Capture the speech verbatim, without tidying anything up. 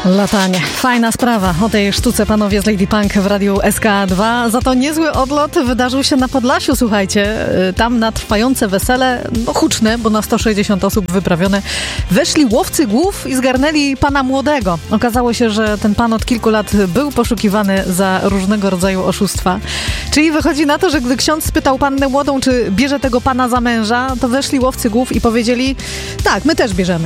Latanie. Fajna sprawa. O tej sztuce panowie z Lady Punk w Radiu S K dwa. Za to niezły odlot wydarzył się na Podlasiu, słuchajcie. Tam na trwające wesele, no huczne, bo na sto sześćdziesiąt osób wyprawione, weszli łowcy głów i zgarnęli pana młodego. Okazało się, że ten pan od kilku lat był poszukiwany za różnego rodzaju oszustwa. Czyli wychodzi na to, że gdy ksiądz spytał pannę młodą, czy bierze tego pana za męża, to weszli łowcy głów i powiedzieli, tak, my też bierzemy.